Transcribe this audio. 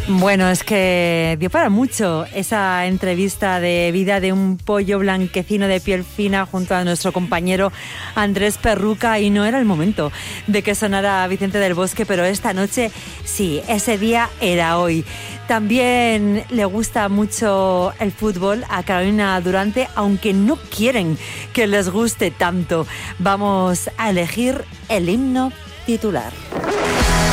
Bueno, es que dio para mucho esa entrevista de vida de un pollo blanquecino de piel fina junto a nuestro compañero Andrés Perruca, y no era el momento de que sonara Vicente del Bosque, pero esta noche sí, ese día era hoy. También le gusta mucho el fútbol a Carolina Durante, aunque no quieren que les guste tanto. Vamos a elegir el himno titular.